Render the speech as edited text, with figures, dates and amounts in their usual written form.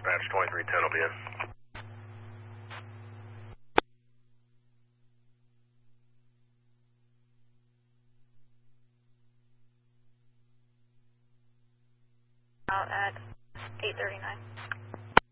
Dispatch 2310 will be in. Out at 8:39.